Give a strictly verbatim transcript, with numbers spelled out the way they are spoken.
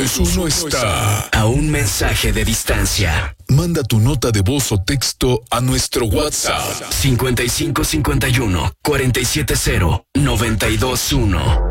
Eso no está a un mensaje de distancia. Manda tu nota de voz o texto a nuestro WhatsApp cincuenta y cinco cincuenta y uno cuarenta y siete cero noventa y dos uno.